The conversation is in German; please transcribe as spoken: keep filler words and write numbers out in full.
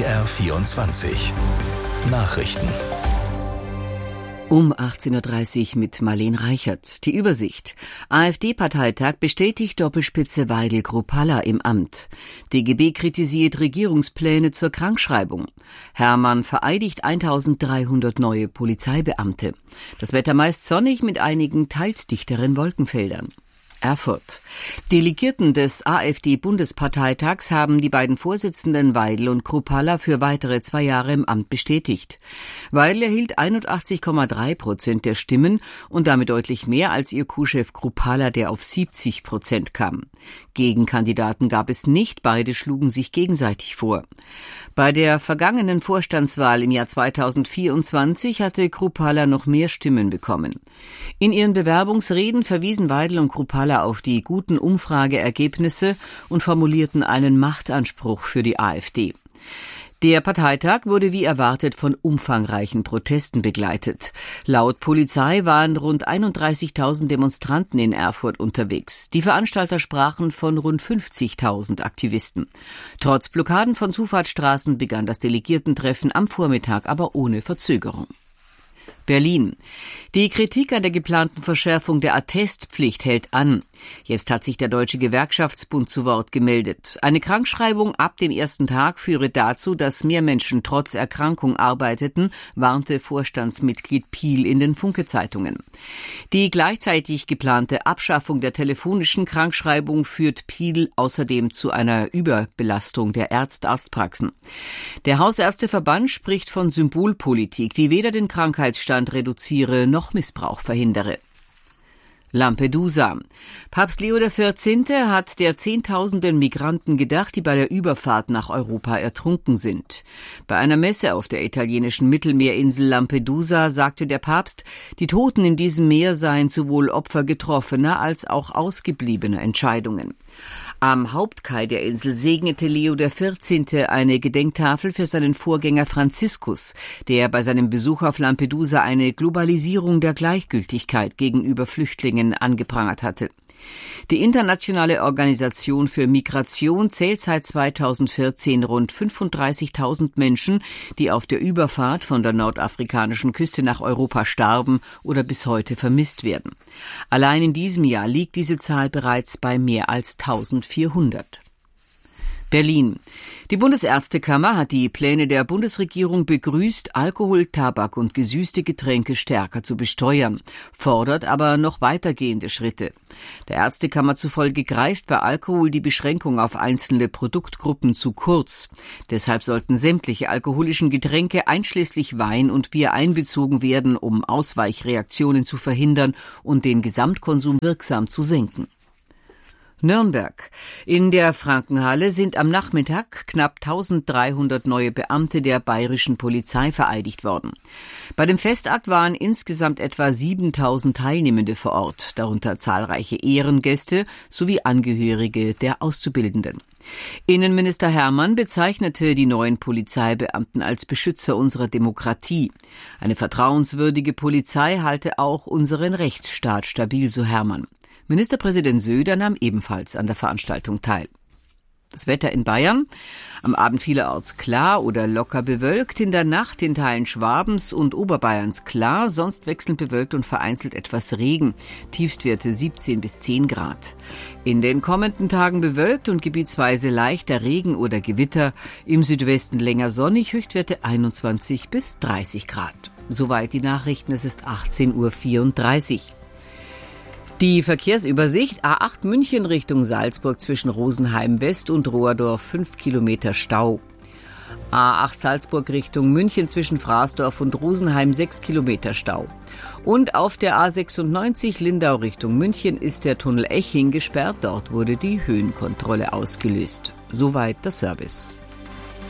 B R vierundzwanzig Nachrichten. Um achtzehn Uhr dreißig mit Marlene Reichert. Die Übersicht. AfD-Parteitag bestätigt Doppelspitze Weigel-Kruppalla im Amt. D G B kritisiert Regierungspläne zur Krankschreibung. Hermann vereidigt eintausenddreihundert neue Polizeibeamte. Das Wetter meist sonnig mit einigen teils dichteren Wolkenfeldern. Erfurt. Delegierten des AfD-Bundesparteitags haben die beiden Vorsitzenden Weidel und Kruppalla für weitere zwei Jahre im Amt bestätigt. Weidel erhielt einundachtzig Komma drei Prozent der Stimmen und damit deutlich mehr als ihr Co-Chef Kruppalla, der auf siebzig Prozent kam. Gegenkandidaten gab es nicht, beide schlugen sich gegenseitig vor. Bei der vergangenen Vorstandswahl im Jahr zweitausendvierundzwanzig hatte Kruppalla noch mehr Stimmen bekommen. In ihren Bewerbungsreden verwiesen Weidel und Kruppalla auf die guten Umfrageergebnisse und formulierten einen Machtanspruch für die AfD. Der Parteitag wurde wie erwartet von umfangreichen Protesten begleitet. Laut Polizei waren rund einunddreißigtausend Demonstranten in Erfurt unterwegs. Die Veranstalter sprachen von rund fünfzigtausend Aktivisten. Trotz Blockaden von Zufahrtsstraßen begann das Delegiertentreffen am Vormittag aber ohne Verzögerung. Berlin. Die Kritik an der geplanten Verschärfung der Attestpflicht hält an. Jetzt hat sich der Deutsche Gewerkschaftsbund zu Wort gemeldet. Eine Krankschreibung ab dem ersten Tag führe dazu, dass mehr Menschen trotz Erkrankung arbeiteten, warnte Vorstandsmitglied Piel in den Funke-Zeitungen. Die gleichzeitig geplante Abschaffung der telefonischen Krankschreibung führt Piel außerdem zu einer Überbelastung der Ärzt-Arztpraxen. Der Hausärzteverband spricht von Symbolpolitik, die weder den Krankheitsstand reduziere noch Missbrauch verhindere. Lampedusa. Papst Leo der Vierzehnte hat der Zehntausenden Migranten gedacht, die bei der Überfahrt nach Europa ertrunken sind. Bei einer Messe auf der italienischen Mittelmeerinsel Lampedusa sagte der Papst, die Toten in diesem Meer seien sowohl Opfer getroffener als auch ausgebliebener Entscheidungen. Am Hauptkai der Insel segnete Leo der Vierzehnte eine Gedenktafel für seinen Vorgänger Franziskus, der bei seinem Besuch auf Lampedusa eine Globalisierung der Gleichgültigkeit gegenüber Flüchtlingen angeprangert hatte. Die Internationale Organisation für Migration zählt seit zweitausendvierzehn rund fünfunddreißigtausend Menschen, die auf der Überfahrt von der nordafrikanischen Küste nach Europa starben oder bis heute vermisst werden. Allein in diesem Jahr liegt diese Zahl bereits bei mehr als eintausendvierhundert. Berlin. Die Bundesärztekammer hat die Pläne der Bundesregierung begrüßt, Alkohol, Tabak und gesüßte Getränke stärker zu besteuern, fordert aber noch weitergehende Schritte. Der Ärztekammer zufolge greift bei Alkohol die Beschränkung auf einzelne Produktgruppen zu kurz. Deshalb sollten sämtliche alkoholischen Getränke einschließlich Wein und Bier einbezogen werden, um Ausweichreaktionen zu verhindern und den Gesamtkonsum wirksam zu senken. Nürnberg. In der Frankenhalle sind am Nachmittag knapp eintausenddreihundert neue Beamte der bayerischen Polizei vereidigt worden. Bei dem Festakt waren insgesamt etwa siebentausend Teilnehmende vor Ort, darunter zahlreiche Ehrengäste sowie Angehörige der Auszubildenden. Innenminister Hermann bezeichnete die neuen Polizeibeamten als Beschützer unserer Demokratie. Eine vertrauenswürdige Polizei halte auch unseren Rechtsstaat stabil, so Hermann. Ministerpräsident Söder nahm ebenfalls an der Veranstaltung teil. Das Wetter in Bayern. Am Abend vielerorts klar oder locker bewölkt, in der Nacht in Teilen Schwabens und Oberbayerns klar, sonst wechselnd bewölkt und vereinzelt etwas Regen. Tiefstwerte siebzehn bis zehn Grad. In den kommenden Tagen bewölkt und gebietsweise leichter Regen oder Gewitter. Im Südwesten länger sonnig, Höchstwerte einundzwanzig bis dreißig Grad. Soweit die Nachrichten, es ist achtzehn Uhr vierunddreißig. Die Verkehrsübersicht: A acht München Richtung Salzburg zwischen Rosenheim West und Rohrdorf fünf Kilometer Stau. A acht Salzburg Richtung München zwischen Fraßdorf und Rosenheim sechs Kilometer Stau. Und auf der A sechsundneunzig Lindau Richtung München ist der Tunnel Eching gesperrt. Dort wurde die Höhenkontrolle ausgelöst. Soweit der Service.